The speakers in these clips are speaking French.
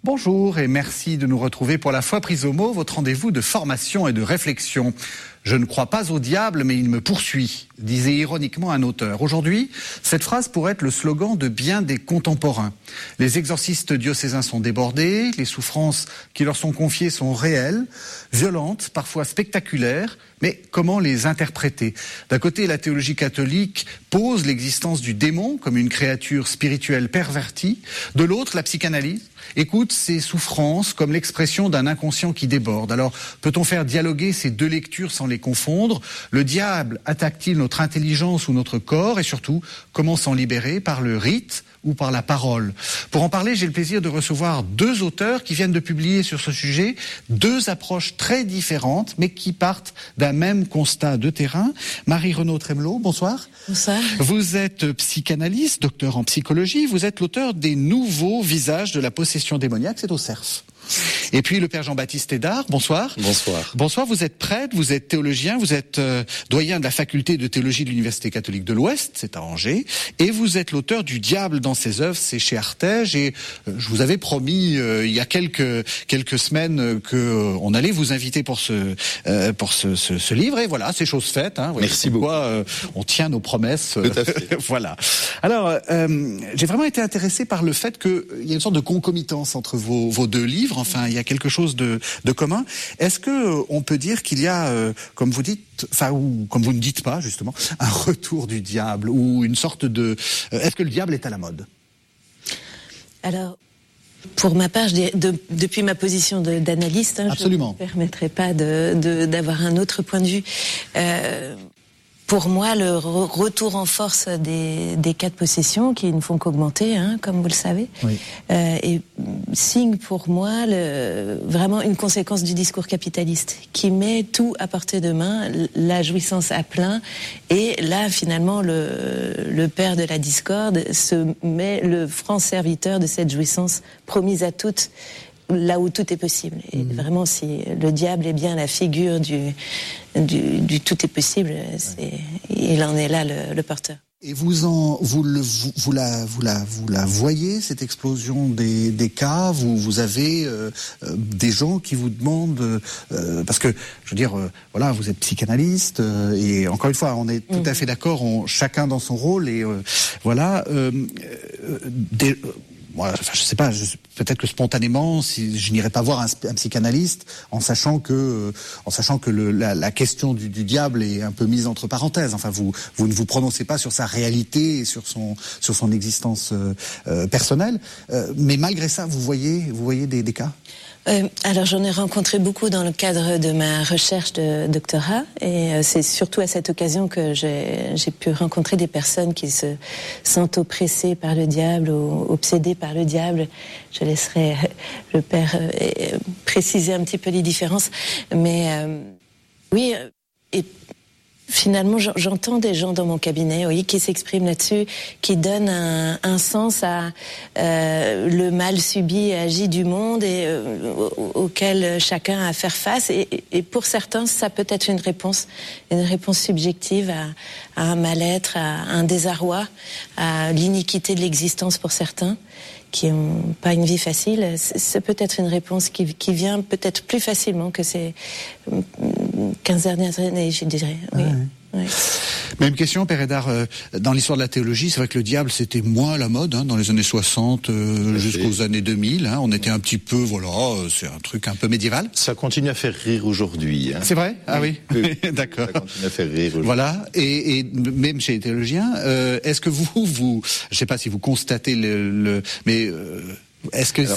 Bonjour et merci de nous retrouver pour La Foi prise au mot, votre rendez-vous de formation et de réflexion. Je ne crois pas au diable, mais il me poursuit, disait ironiquement un auteur. Aujourd'hui, cette phrase pourrait être le slogan de bien des contemporains. Les exorcistes diocésains sont débordés, les souffrances qui leur sont confiées sont réelles, violentes, parfois spectaculaires, mais comment les interpréter ? D'un côté, la théologie catholique pose l'existence du démon comme une créature spirituelle pervertie. De l'autre, la psychanalyse écoute ces souffrances comme l'expression d'un inconscient qui déborde. Alors, peut-on faire dialoguer ces deux lectures sans les confondre ? Le diable attaque-t-il notre intelligence ou notre corps ? Et surtout, comment s'en libérer ? Par le rite ou par la parole ? Pour en parler, j'ai le plaisir de recevoir deux auteurs qui viennent de publier sur ce sujet deux approches très différentes, mais qui partent d'un même constat de terrain. Marie-Renaud Tremelot, bonsoir. Bonsoir. Vous êtes psychanalyste, docteur en psychologie. Vous êtes l'auteur des nouveaux visages de la possession démoniaque, c'est au CERF. Et puis le père Jean-Baptiste Hédard, bonsoir. Bonsoir. Bonsoir, vous êtes prêtre, vous êtes théologien, vous êtes doyen de la faculté de théologie de l'Université catholique de l'Ouest, c'est à Angers, et vous êtes l'auteur du Diable dans ses œuvres, c'est chez Artege, et je vous avais promis il y a quelques semaines que on allait vous inviter pour ce livre, et voilà, c'est chose faite. Hein, merci beaucoup. On tient nos promesses. Tout à fait. Voilà. Alors, j'ai vraiment été intéressé par le fait qu'il y a une sorte de concomitance entre vos deux livres. Enfin, il y a quelque chose de commun. Est-ce que on peut dire qu'il y a, comme vous dites, enfin, ou comme vous ne dites pas justement, un retour du diable ou une sorte de... Est-ce que le diable est à la mode ? Alors, pour ma part, depuis ma position d'analyste, je ne me permettrai pas d'avoir un autre point de vue. Pour moi, le retour en force des cas de possession, qui ne font qu'augmenter, comme vous le savez, oui. Et signe pour moi vraiment une conséquence du discours capitaliste, qui met tout à portée de main, la jouissance à plein, et là, finalement, le père de la discorde se met le franc serviteur de cette jouissance promise à toutes, là où tout est possible. Et vraiment, si le diable est bien la figure du tout est possible, il en est là le porteur. Et vous la voyez, cette explosion des cas. Vous avez des gens qui vous demandent parce que je veux dire voilà, vous êtes psychanalyste et encore une fois on est tout à fait d'accord, chacun dans son rôle et voilà. Moi, enfin, je sais pas, peut-être que spontanément, si je n'irais pas voir un psychanalyste en sachant que la question du diable est un peu mise entre parenthèses. Enfin, vous ne vous prononcez pas sur sa réalité et sur son existence personnelle, mais malgré ça, vous voyez des cas. Alors j'en ai rencontré beaucoup dans le cadre de ma recherche de doctorat et c'est surtout à cette occasion que j'ai pu rencontrer des personnes qui se sentent oppressées par le diable ou obsédées par le diable. Je laisserai le père préciser un petit peu les différences, mais oui, et finalement, j'entends des gens dans mon cabinet, oui, qui s'expriment là-dessus, qui donnent un sens à le mal subi et agi du monde et auquel chacun a à faire face. Et pour certains, ça peut être une réponse subjective à un mal-être, à un désarroi, à l'iniquité de l'existence pour certains qui n'ont pas une vie facile. C'est peut-être une réponse qui vient peut-être plus facilement que ces 15 dernières années, je dirais. Oui. Oui. Même question, Père Hédard, dans l'histoire de la théologie, c'est vrai que le diable c'était moins la mode, dans les années 60 jusqu'aux années 2000, on était un petit peu, voilà, c'est un truc un peu médiéval. Ça continue à faire rire aujourd'hui. C'est vrai ? Ah oui, d'accord. Ça continue à faire rire aujourd'hui. Voilà, et même chez les théologiens, est-ce que vous, je sais pas si vous constatez mais est-ce que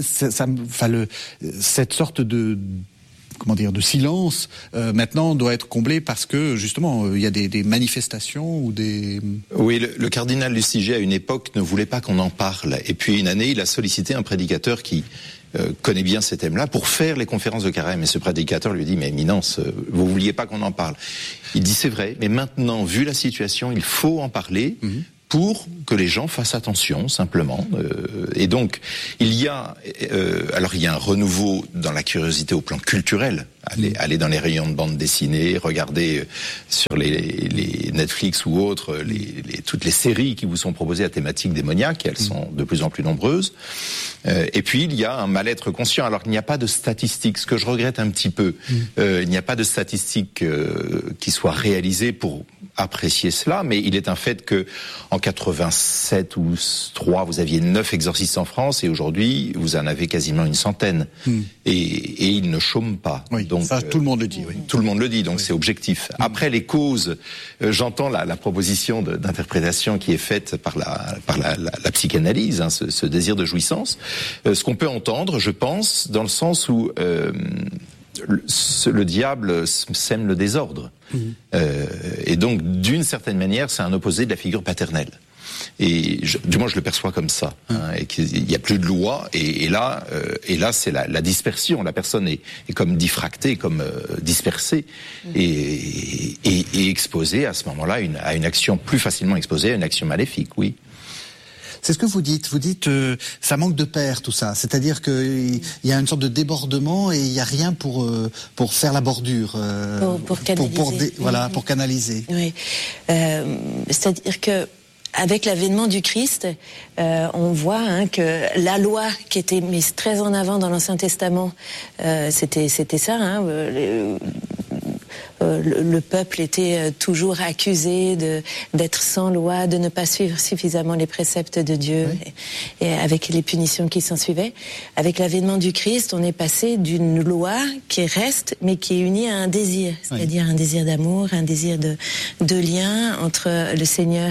cette sorte de silence maintenant doit être comblé parce que justement il y a des manifestations ou des... Oui, le cardinal Lustiger à une époque ne voulait pas qu'on en parle et puis une année il a sollicité un prédicateur qui connaît bien ces thèmes-là pour faire les conférences de carême et ce prédicateur lui dit mais éminence, vous vouliez pas qu'on en parle. Il dit c'est vrai, mais maintenant vu la situation il faut en parler. Pour que les gens fassent attention, simplement. Et donc, il y a un renouveau dans la curiosité au plan culturel. Aller dans les rayons de bande dessinée, regarder sur les Netflix ou autres toutes les séries qui vous sont proposées à thématique démoniaque, elles sont de plus en plus nombreuses. Et puis il y a un mal-être conscient, alors qu'il n'y a pas de statistiques, ce que je regrette un petit peu. Il n'y a pas de statistiques qui soient réalisées pour apprécier cela, mais il est un fait que en 87 ou 3, vous aviez 9 exorcistes en France et aujourd'hui, vous en avez quasiment une centaine. Et ils ne chôment pas. Oui, donc, ça, tout le monde le dit. Oui. Tout le monde le dit, donc c'est objectif. Après, les causes, j'entends la proposition d'interprétation qui est faite par la psychanalyse, hein, ce désir de jouissance. Ce qu'on peut entendre, je pense, dans le sens où le diable sème le désordre. Et donc, d'une certaine manière, c'est un opposé de la figure paternelle. Et du moins, je le perçois comme ça. Hein, et qu'il n'y a plus de loi. Et là, c'est la dispersion. La personne est comme diffractée, comme dispersée, et exposée à ce moment-là à une action, plus facilement exposée à une action maléfique. Oui. C'est ce que vous dites. Vous dites ça manque de père, tout ça. C'est-à-dire qu'il y a une sorte de débordement et il n'y a rien pour faire la bordure. Pour canaliser. Pour canaliser. Oui. C'est-à-dire que avec l'avènement du Christ, on voit que la loi qui était mise très en avant dans l'Ancien Testament, c'était ça. Hein, le peuple était toujours accusé d'être sans loi, de ne pas suivre suffisamment les préceptes de Dieu, et avec les punitions qui s'en suivaient. Avec l'avènement du Christ, on est passé d'une loi qui reste, mais qui est unie à un désir, c'est-à-dire un désir d'amour, un désir de lien entre le Seigneur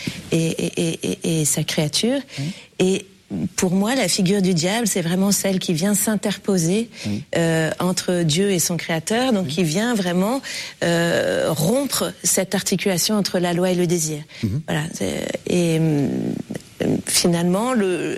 et sa créature. Et pour moi, la figure du diable, c'est vraiment celle qui vient s'interposer entre Dieu et son Créateur, donc qui vient vraiment rompre cette articulation entre la loi et le désir. Voilà. Et finalement,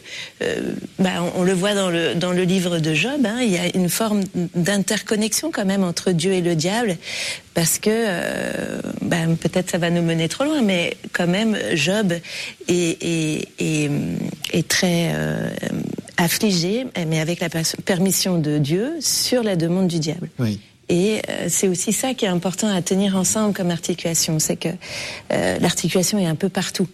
on le voit dans le livre de Job, hein, il y a une forme d'interconnexion quand même entre Dieu et le diable, parce que peut-être ça va nous mener trop loin, mais quand même Job est très affligé, mais avec la permission de Dieu, sur la demande du diable. Oui. Et c'est aussi ça qui est important à tenir ensemble comme articulation, c'est que l'articulation est un peu partout.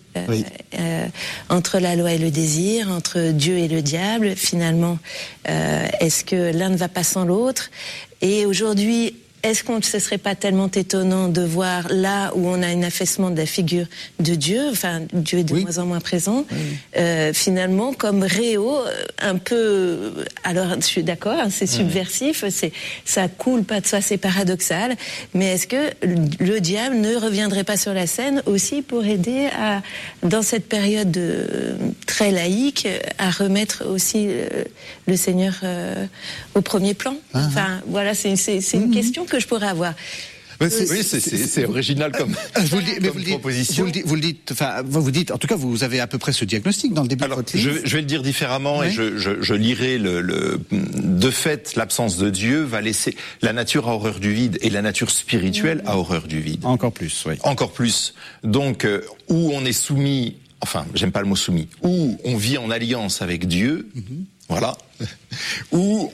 Entre la loi et le désir, entre Dieu et le diable, finalement, est-ce que l'un ne va pas sans l'autre? Et aujourd'hui, est-ce qu'on ne se serait pas tellement étonnant de voir là où on a un affaissement de la figure de Dieu, enfin Dieu est de moins en moins présent, finalement comme réo, un peu, alors je suis d'accord, hein, c'est subversif, ça coule pas de soi, c'est paradoxal, mais est-ce que le diable ne reviendrait pas sur la scène aussi pour aider dans cette période très laïque, à remettre aussi le Seigneur au premier plan? Enfin voilà, c'est une question que je pourrais avoir. C'est original comme proposition. Vous dites, en tout cas, vous avez à peu près ce diagnostic dans le début de votre livre. Je vais le dire différemment et je lirai de fait, l'absence de Dieu va laisser la nature a horreur du vide et la nature spirituelle a horreur du vide. Encore plus, oui. Encore plus. Donc, où on est soumis, enfin, j'aime pas le mot soumis, où on vit en alliance avec Dieu, voilà, où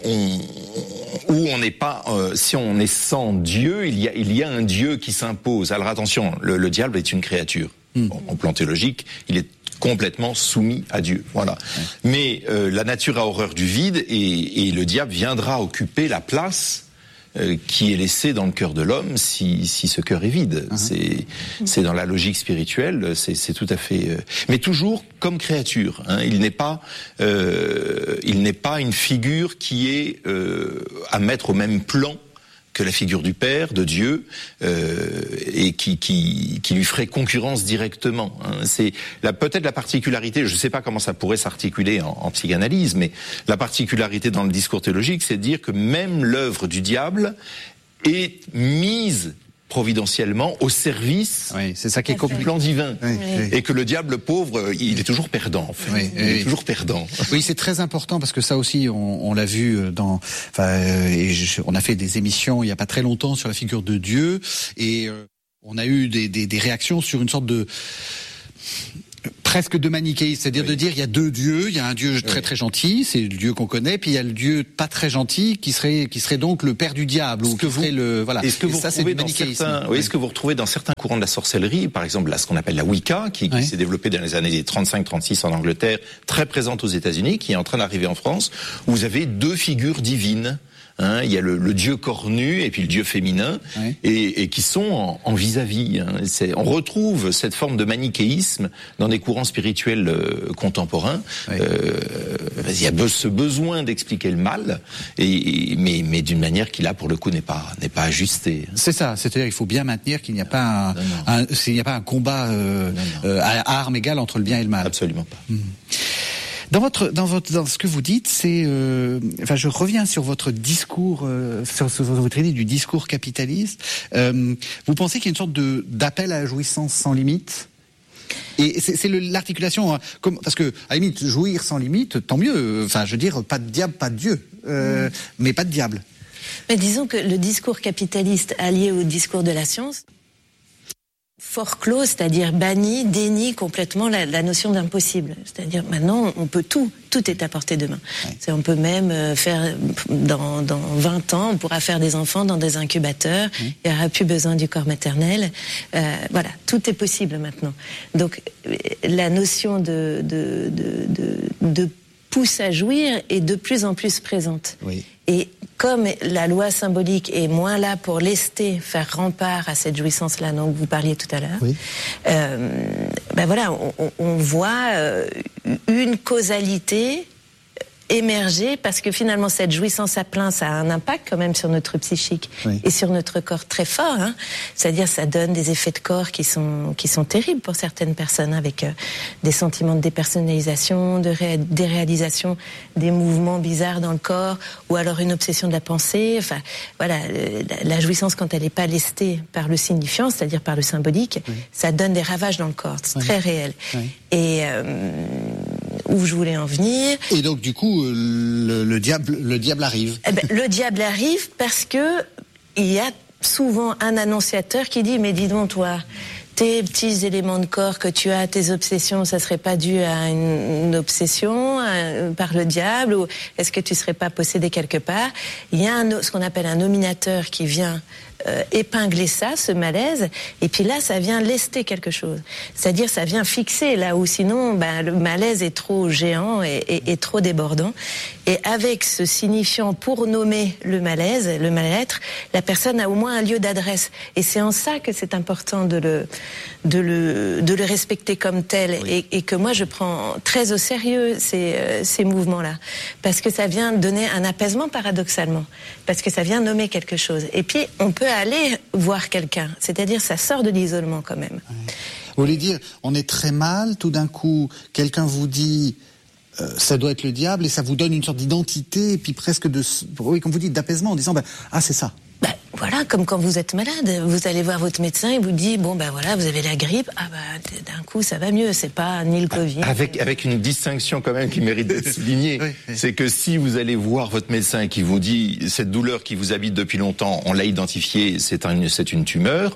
on n'est pas, si on est sans Dieu, il y a un Dieu qui s'impose. Alors attention, le diable est une créature. En plan théologique, il est complètement soumis à Dieu. Voilà. Mais la nature a horreur du vide et le diable viendra occuper la place qui est laissé dans le cœur de l'homme si ce cœur est vide. C'est dans la logique spirituelle, c'est tout à fait... mais toujours comme créature. Hein. Il n'est pas une figure qui est à mettre au même plan que la figure du Père, de Dieu, et qui lui ferait concurrence directement. Hein. C'est peut-être la particularité, je ne sais pas comment ça pourrait s'articuler en psychanalyse, mais la particularité dans le discours théologique, c'est de dire que même l'œuvre du diable est mise providentiellement au service c'est ça qui est du plan divin. Et que le diable pauvre, il est toujours perdant, en fait. Il est toujours perdant. Oui, c'est très important parce que ça aussi, on l'a vu on a fait des émissions il n'y a pas très longtemps sur la figure de Dieu et on a eu des réactions sur une sorte de presque de manichéisme, c'est-à-dire de dire il y a deux dieux, il y a un dieu très très gentil, c'est le dieu qu'on connaît, puis il y a le dieu pas très gentil qui serait donc le père du diable ou qui serait le voilà. Est-ce que vous retrouvez dans est-ce que vous retrouvez dans certains courants de la sorcellerie, par exemple là ce qu'on appelle la Wicca, qui s'est développée dans les années 35-36 en Angleterre, très présente aux États-Unis, qui est en train d'arriver en France, où vous avez deux figures divines. Il y a le dieu cornu et puis le dieu féminin, et qui sont en vis-à-vis. On retrouve cette forme de manichéisme dans des courants spirituels contemporains. Il y a ce besoin d'expliquer le mal, mais d'une manière qui là pour le coup n'est pas ajustée. C'est ça, c'est-à-dire qu'il faut bien maintenir qu'il n'y a pas un combat à armes égales entre le bien et le mal. Absolument pas. Dans ce que vous dites, je reviens sur votre discours, sur votre idée du discours capitaliste. Vous pensez qu'il y a une sorte d'appel à la jouissance sans limite? Et c'est l'articulation, parce que à la limite, jouir sans limite, tant mieux. Enfin, je veux dire, pas de diable, pas de Dieu, mais pas de diable. Mais disons que le discours capitaliste allié au discours de la science fort clos, c'est-à-dire banni, dénie complètement la notion d'impossible. C'est-à-dire maintenant, on peut tout est à portée de main. On peut même faire, dans 20 ans, on pourra faire des enfants dans des incubateurs, il n'y aura plus besoin du corps maternel. Voilà, tout est possible maintenant. Donc, la notion de pousse à jouir est de plus en plus présente. Oui. Et comme la loi symbolique est moins là pour lester, faire rempart à cette jouissance-là dont vous parliez tout à l'heure, voilà, on voit une causalité émerger, parce que finalement cette jouissance à plein, ça a un impact quand même sur notre psychique et sur notre corps très fort. C'est-à-dire ça donne des effets de corps qui sont terribles pour certaines personnes, avec des sentiments de dépersonnalisation, de déréalisation, des mouvements bizarres dans le corps, ou alors une obsession de la pensée. Enfin, voilà, la jouissance quand elle n'est pas lestée par le signifiant, c'est-à-dire par le symbolique, ça donne des ravages dans le corps. C'est très réel. Et où je voulais en venir. Et donc du coup, le diable arrive. Le diable arrive parce que il y a souvent un annonciateur qui dit: mais dis donc toi, tes petits éléments de corps que tu as, tes obsessions, ça serait pas dû à une obsession par le diable, ou est-ce que tu serais pas possédé quelque part? Il y a ce qu'on appelle un nominateur qui vient épingler ça, ce malaise, et puis là ça vient lester quelque chose, c'est-à-dire ça vient fixer là où sinon le malaise est trop géant et trop débordant, et avec ce signifiant pour nommer le malaise, le mal-être, la personne a au moins un lieu d'adresse, et c'est en ça que c'est important de le respecter comme tel, et que moi je prends très au sérieux ces mouvements-là, parce que ça vient donner un apaisement paradoxalement, parce que ça vient nommer quelque chose, et puis on peut aller voir quelqu'un, c'est-à-dire ça sort de l'isolement quand même. Vous voulez dire, on est très mal, tout d'un coup, quelqu'un vous dit ça doit être le diable, et ça vous donne une sorte d'identité, et puis presque comme vous dites, d'apaisement, en disant c'est ça. Voilà, comme quand vous êtes malade, vous allez voir votre médecin, il vous dit voilà, vous avez la grippe, d'un coup ça va mieux, c'est pas ni le Covid. Avec une distinction quand même qui mérite d'être soulignée, c'est que si vous allez voir votre médecin qui vous dit cette douleur qui vous habite depuis longtemps, on l'a identifiée, c'est une tumeur.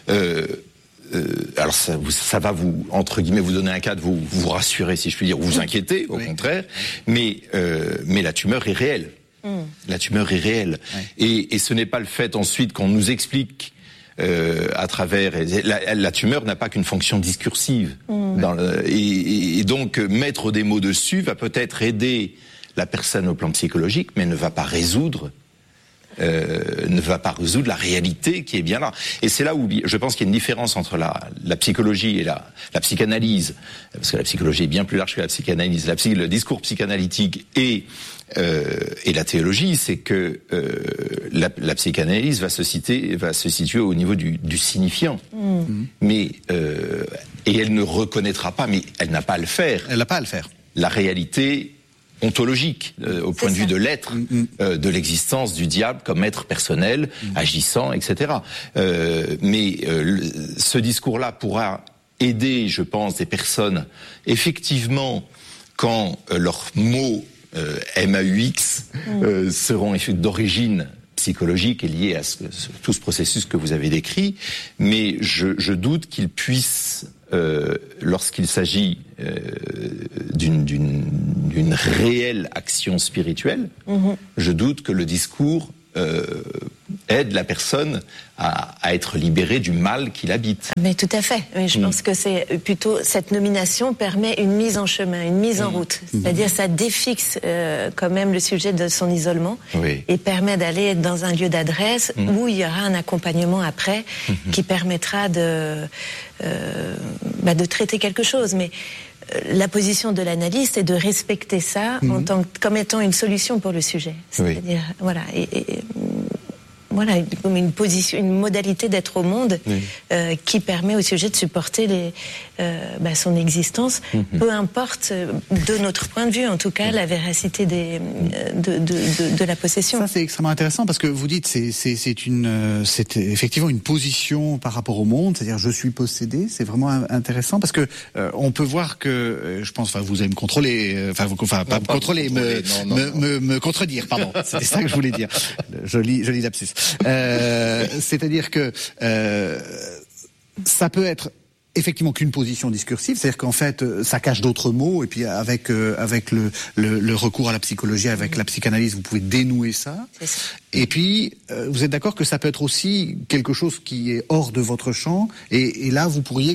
Alors ça va vous, entre guillemets, vous donner un cadre, vous rassurer, si je puis dire, ou vous inquiéter, au contraire, mais la tumeur est réelle. La tumeur est réelle. Et ce n'est pas le fait ensuite qu'on nous explique à travers... La tumeur n'a pas qu'une fonction discursive. Et donc mettre des mots dessus va peut-être aider la personne au plan psychologique, mais ne va pas résoudre la réalité qui est bien là. Et c'est là où je pense qu'il y a une différence entre la psychologie et la psychanalyse, parce que la psychologie est bien plus large que la psychanalyse. Le discours psychanalytique et la théologie, c'est que la psychanalyse va se situer au niveau du signifiant. Mais et elle ne reconnaîtra pas, mais elle n'a pas à le faire. Elle n'a pas à le faire. La réalité ontologique, au point de vue de l'être, de l'existence du diable comme être personnel, agissant, etc. Mais ce discours-là pourra aider, je pense, des personnes, effectivement, quand leurs mots MAUX seront d'origine psychologique et liés à tout ce processus que vous avez décrit, mais je doute qu'ils puissent lorsqu'il s'agit d'une réelle action spirituelle, je doute que le discours aide la personne à être libérée du mal qui l'habite. Mais tout à fait. Mais je pense que c'est plutôt cette nomination permet une mise en chemin, une mise en route. C'est-à-dire ça défixe quand même le sujet de son isolement et permet d'aller dans un lieu d'adresse où il y aura un accompagnement après qui permettra de traiter quelque chose. Mais la position de l'analyste est de respecter ça comme étant une solution pour le sujet. C'est-à-dire, voilà, voilà, comme une modalité d'être au monde qui permet au sujet de supporter son existence, peu importe, de notre point de vue, en tout cas, la véracité de la possession. Ça, c'est extrêmement intéressant parce que vous dites c'est effectivement une position par rapport au monde, c'est-à-dire je suis possédé. C'est vraiment intéressant parce que on peut voir que, je pense, vous allez me contrôler, me contredire, pardon. C'était ça que je voulais dire. Joli lapsus. C'est-à-dire que ça peut être effectivement qu'une position discursive, c'est-à-dire qu'en fait ça cache d'autres mots et puis avec le recours à la psychologie, avec la psychanalyse, vous pouvez dénouer ça. Et puis vous êtes d'accord que ça peut être aussi quelque chose qui est hors de votre champ et là vous pourriez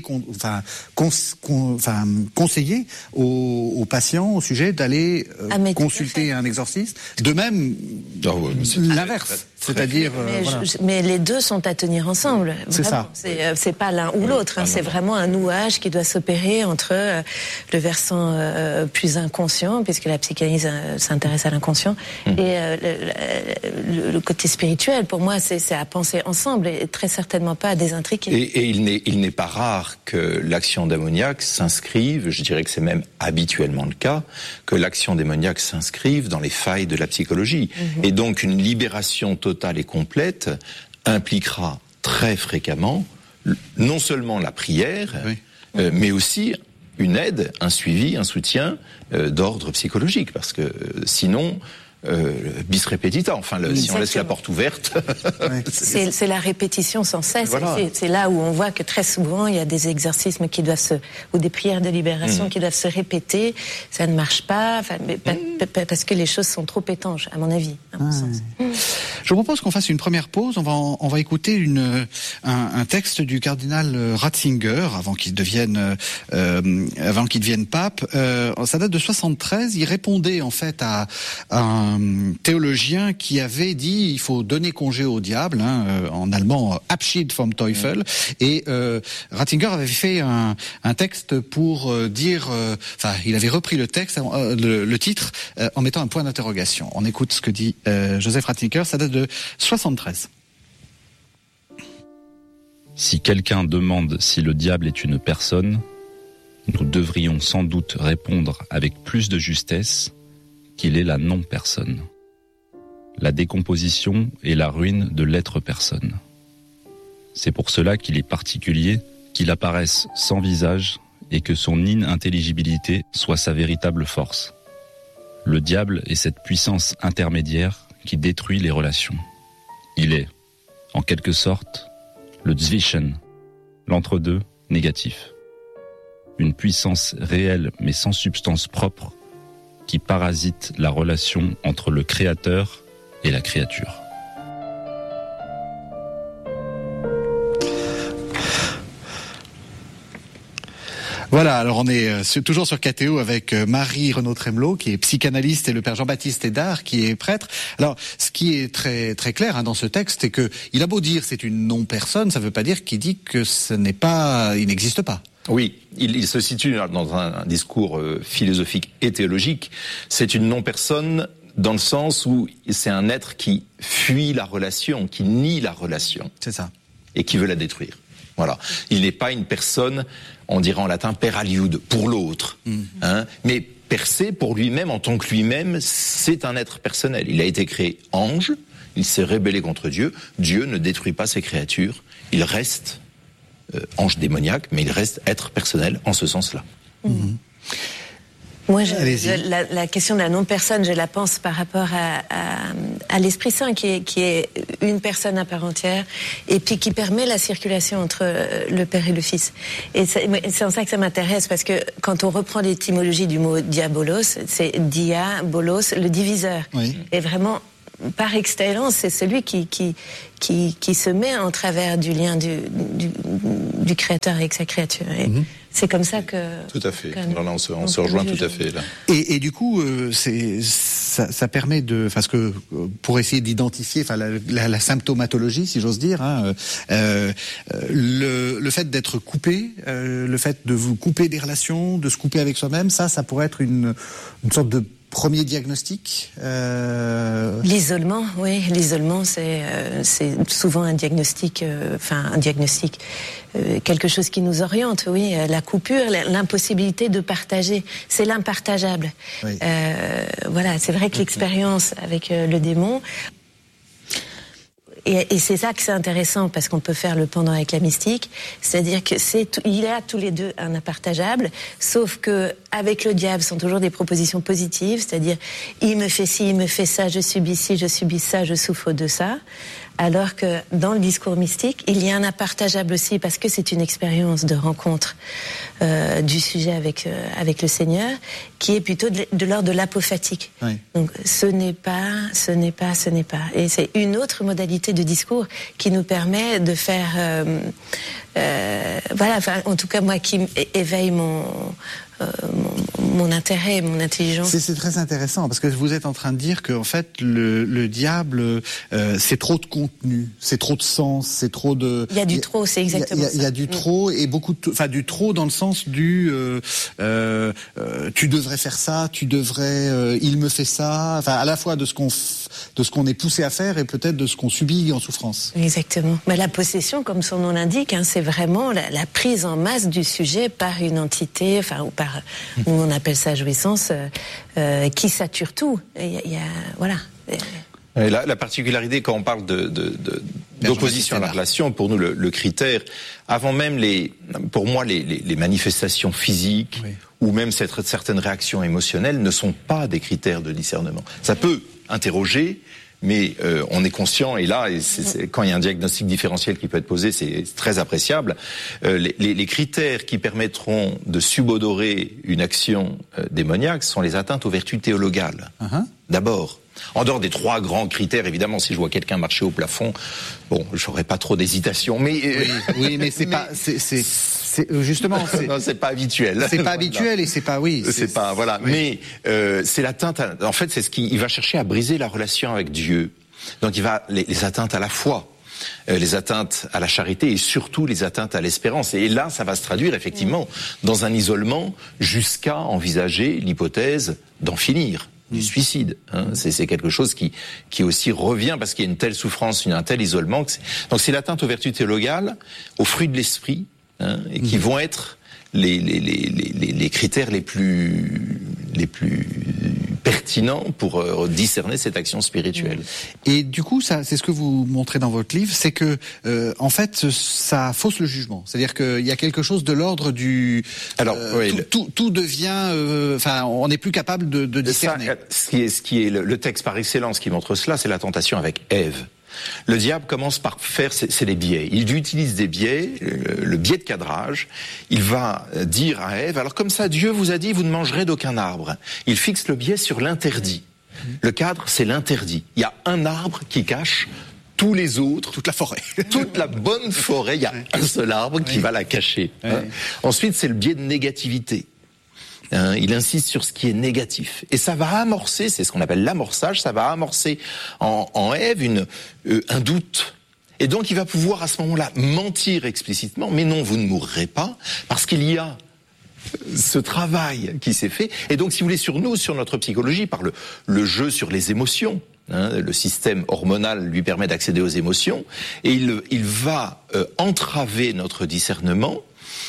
conseiller aux patients au sujet d'aller consulter un exorciste. De même l'inverse, c'est-à-dire mais les deux sont à tenir ensemble. C'est ça. C'est pas l'un ou l'autre, c'est vraiment un nouage qui doit s'opérer entre le versant plus inconscient, puisque la psychanalyse s'intéresse à l'inconscient, et le côté spirituel. Pour moi, c'est à penser ensemble et très certainement pas à désintriquer. Et il n'est pas rare que l'action démoniaque s'inscrive, je dirais que c'est même habituellement le cas, que l'action démoniaque s'inscrive dans les failles de la psychologie. Et donc une libération totale et complète impliquera très fréquemment non seulement la prière, mais aussi une aide, un suivi, un soutien d'ordre psychologique, parce que sinon, bis repetita, si on laisse la porte ouverte... c'est la répétition sans cesse, voilà. C'est là où on voit que très souvent, il y a des exorcismes qui doivent ou des prières de libération qui doivent se répéter, ça ne marche pas, parce que les choses sont trop étanches, à mon avis, à mon sens. Je vous propose qu'on fasse une première pause. On va écouter un texte du cardinal Ratzinger avant qu'il devienne pape. Ça date de 73. Il répondait en fait à un théologien qui avait dit il faut donner congé au diable, en allemand Abschied vom Teufel. Et Ratzinger avait fait un texte pour dire, il avait repris le texte, le titre, en mettant un point d'interrogation. On écoute ce que dit Joseph Ratzinger. Ça date de 73. Si quelqu'un demande si le diable est une personne, nous devrions sans doute répondre avec plus de justesse qu'il est la non-personne. La décomposition est la ruine de l'être-personne. C'est pour cela qu'il est particulier qu'il apparaisse sans visage et que son inintelligibilité soit sa véritable force. Le diable est cette puissance intermédiaire qui détruit les relations. Il est, en quelque sorte, le Zwischen, l'entre-deux négatif. Une puissance réelle mais sans substance propre qui parasite la relation entre le créateur et la créature. Voilà, alors on est toujours sur KTO avec Marie Renaud Tremelot, qui est psychanalyste, et le père Jean-Baptiste Hédard, qui est prêtre. Alors, ce qui est très très clair dans ce texte, c'est que il a beau dire c'est une non-personne, ça ne veut pas dire qu'il dit que il n'existe pas. Oui, il se situe dans un discours philosophique et théologique. C'est une non-personne dans le sens où c'est un être qui fuit la relation, qui nie la relation. C'est ça. Et qui veut la détruire. Voilà. Il n'est pas une personne, on dirait en latin, per aliud, pour l'autre. Mais per se, pour lui-même, en tant que lui-même, c'est un être personnel. Il a été créé ange, il s'est rébellé contre Dieu. Dieu ne détruit pas ses créatures. Il reste ange démoniaque, mais il reste être personnel en ce sens-là. Moi, la question de la non-personne, je la pense par rapport à l'Esprit Saint, qui est une personne à part entière, et puis qui permet la circulation entre le Père et le Fils. Et c'est en ça que ça m'intéresse, parce que quand on reprend l'étymologie du mot diabolos, c'est diabolos, le diviseur. Oui. Et vraiment, par excellence, c'est celui qui se met en travers du lien du Créateur avec sa créature. Et c'est comme ça que... Tout à fait. On se rejoint tout à fait là. Et du coup, ça permet de... Parce que pour essayer d'identifier la symptomatologie, si j'ose dire, le fait d'être coupé, le fait de vous couper des relations, de se couper avec soi-même, ça pourrait être une sorte de premier diagnostic. L'isolement, oui, l'isolement, c'est souvent un diagnostic, quelque chose qui nous oriente, oui, la coupure, l'impossibilité de partager, c'est l'impartageable. Oui. Voilà, c'est vrai que l'expérience avec le démon. Et c'est ça que c'est intéressant, parce qu'on peut faire le pendant avec la mystique, c'est-à-dire que il y a tous les deux un impartageable, sauf que avec le diable, ce sont toujours des propositions positives, c'est-à-dire il me fait ci, il me fait ça, je subis ci, je subis ça, je souffre de ça. Alors que dans le discours mystique, il y a un impartageable aussi, parce que c'est une expérience de rencontre du sujet avec le Seigneur, qui est plutôt de l'ordre de l'apophatique. Oui. Donc ce n'est pas. Et c'est une autre modalité de discours qui nous permet de faire, en tout cas moi, qui éveille mon intérêt, mon intelligence. C'est très intéressant, parce que vous êtes en train de dire que en fait le diable, c'est trop de contenu, c'est trop de sens, c'est trop de... Il y a du trop, c'est exactement ça. Il y a du trop, et beaucoup du trop dans le sens du tu devrais faire ça, tu devrais il me fait ça, à la fois de ce qu'on est poussé à faire et peut-être de ce qu'on subit en souffrance. Exactement. Mais la possession, comme son nom l'indique, c'est vraiment la prise en masse du sujet par une entité, ou par nous on appelle ça jouissance, qui sature tout. Voilà. Et la particularité quand on parle d'opposition à la relation, pour nous le critère, avant même pour moi les manifestations physiques, oui, ou même certaines réactions émotionnelles ne sont pas des critères de discernement. Ça peut interroger, mais on est conscient, et là, quand il y a un diagnostic différentiel qui peut être posé, c'est très appréciable. Les critères qui permettront de subodorer une action démoniaque sont les atteintes aux vertus théologales. D'abord. En dehors des 3 grands critères, évidemment, si je vois quelqu'un marcher au plafond, j'aurais pas trop d'hésitation, mais... Oui, mais c'est pas... justement, non, c'est pas habituel. C'est pas habituel, et c'est pas, oui. C'est pas, voilà. Oui. Mais, c'est l'atteinte en fait, c'est il va chercher à briser la relation avec Dieu. Donc il va, les atteintes à la foi, les atteintes à la charité, et surtout les atteintes à l'espérance. Et là, ça va se traduire effectivement dans un isolement jusqu'à envisager l'hypothèse d'en finir. Du suicide, c'est quelque chose qui aussi revient, parce qu'il y a une telle souffrance, un tel isolement. Donc c'est l'atteinte aux vertus théologales, aux fruits de l'esprit, et qui vont être les critères les plus pertinents pour discerner cette action spirituelle. Et du coup, ça, c'est ce que vous montrez dans votre livre, c'est que en fait, ça fausse le jugement. C'est-à-dire qu'il y a quelque chose de l'ordre du... Alors, tout devient... on n'est plus capable de discerner. Ça, ce qui est le texte par excellence qui montre cela, c'est la tentation avec Ève. Le diable commence par faire, c'est les biais. Il utilise des biais, le biais de cadrage. Il va dire à Ève, alors comme ça, Dieu vous a dit, vous ne mangerez d'aucun arbre. Il fixe le biais sur l'interdit. Le cadre, c'est l'interdit. Il y a un arbre qui cache tous les autres. Toute la forêt. Toute la bonne forêt, il y a un seul arbre qui va la cacher. Ensuite, c'est le biais de négativité. Il insiste sur ce qui est négatif. Et ça va amorcer, c'est ce qu'on appelle l'amorçage, ça va amorcer en Ève un doute. Et donc il va pouvoir à ce moment-là mentir explicitement, mais non, vous ne mourrez pas, parce qu'il y a ce travail qui s'est fait. Et donc si vous voulez, sur notre psychologie, par le jeu sur les émotions, le système hormonal lui permet d'accéder aux émotions, et il va entraver notre discernement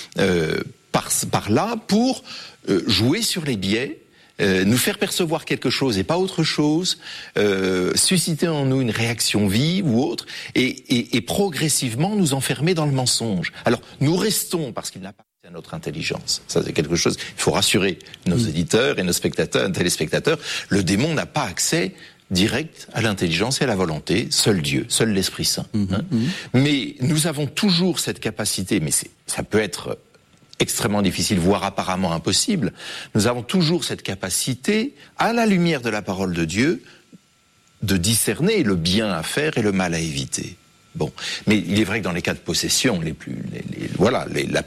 par là pour jouer sur les biais, nous faire percevoir quelque chose et pas autre chose, susciter en nous une réaction vive ou autre, et progressivement nous enfermer dans le mensonge. Alors nous restons, parce qu'il n'a pas à notre intelligence. Ça, c'est quelque chose, il faut rassurer nos auditeurs et nos spectateurs, téléspectateurs. Le démon n'a pas accès direct à l'intelligence et à la volonté, seul Dieu, seul l'Esprit Saint. Mais nous avons toujours cette capacité, mais ça peut être extrêmement difficile, voire apparemment impossible. Nous avons toujours cette capacité, à la lumière de la parole de Dieu, de discerner le bien à faire et le mal à éviter. Bon, mais il est vrai que dans les cas de possession, la